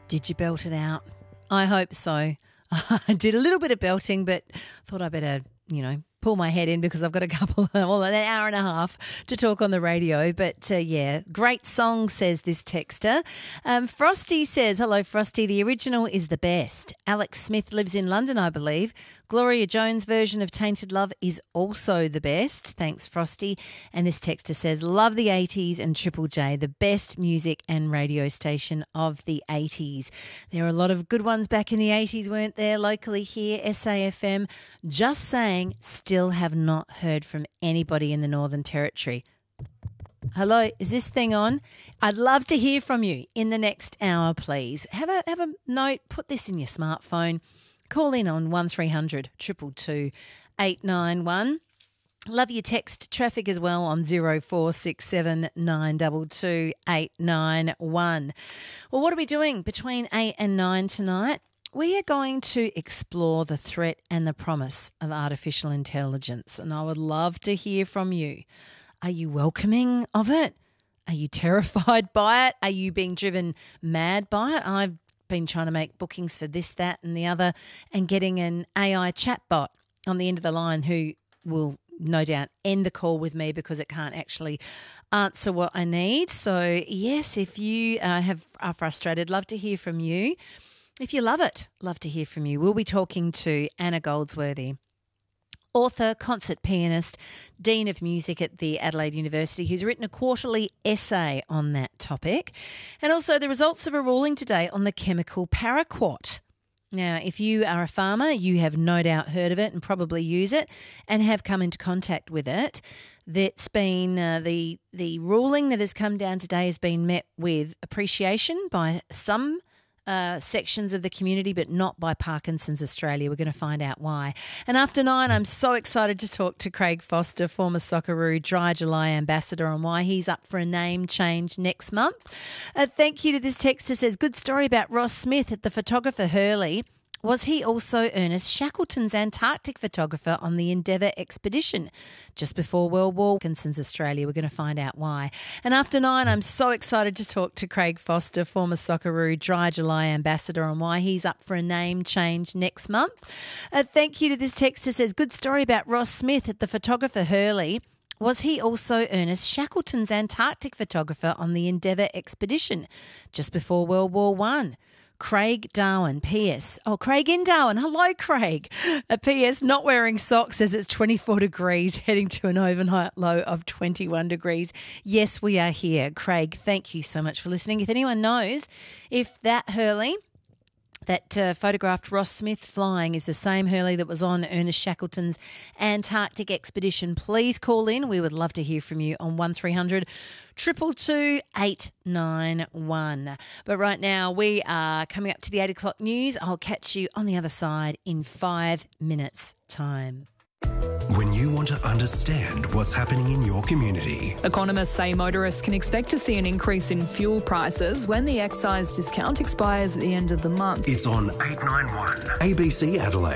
Did you belt it out? I hope so. I did a little bit of belting, but thought I better, pull my head in because I've got an hour and a half to talk on the radio. But yeah, great song, says this texter. Frosty says, hello, Frosty. The original is the best. Alex Smith lives in London, I believe. Gloria Jones' version of Tainted Love is also the best. Thanks, Frosty. And this texter says, love the 80s and Triple J, the best music and radio station of the 80s. There are a lot of good ones back in the 80s, weren't there, locally here, SAFM. Just saying, still have not heard from anybody in the Northern Territory. Hello, is this thing on? I'd love to hear from you in the next hour, please. Have a note, put this in your smartphone. Call in on 1300 222 891. Love your text traffic as well on 0467 922 891. Well, what are we doing between 8 and 9 tonight? We are going to explore the threat and the promise of artificial intelligence, and I would love to hear from you. Are you welcoming of it? Are you terrified by it? Are you being driven mad by it? I've been trying to make bookings for this, that and the other and getting an AI chatbot on the end of the line who will no doubt end the call with me because it can't actually answer what I need. So, yes, if you are frustrated, love to hear from you. If you love it, love to hear from you. We'll be talking to Anna Goldsworthy, author, concert pianist, Dean of Music at the Adelaide University, who's written a quarterly essay on that topic, and also the results of a ruling today on the chemical paraquat. Now, if you are a farmer, you have no doubt heard of it and probably use it and have come into contact with it. That's been the ruling that has come down today has been met with appreciation by some sections of the community, but not by Parkinson's Australia. We're going to find out why. And after 9, I'm so excited to talk to Craig Foster, former Socceroo Dry July ambassador, on why he's up for a name change next month. Thank you to this text that says, good story about Ross Smith at the photographer Hurley. Was he also Ernest Shackleton's Antarctic photographer on the Endeavour expedition just before World War? Parkinson's Australia. We're going to find out why. And after 9, I'm so excited to talk to Craig Foster, former Socceroo Dry July ambassador, on why he's up for a name change next month. Thank you to this text that says, good story about Ross Smith at the photographer Hurley. Was he also Ernest Shackleton's Antarctic photographer on the Endeavour expedition just before World War I? Craig Darwin, P.S. Oh, Craig in Darwin. Hello, Craig. P.S. Not wearing socks as it's 24 degrees, heading to an overnight low of 21 degrees. Yes, we are here. Craig, thank you so much for listening. If anyone knows if that Hurley that photographed Ross Smith flying is the same Hurley that was on Ernest Shackleton's Antarctic expedition, please call in. We would love to hear from you on 1300 222 891. But right now we are coming up to the 8 o'clock news. I'll catch you on the other side in 5 minutes' time. When you want to understand what's happening in your community. Economists say motorists can expect to see an increase in fuel prices when the excise discount expires at the end of the month. It's on 891 ABC Adelaide.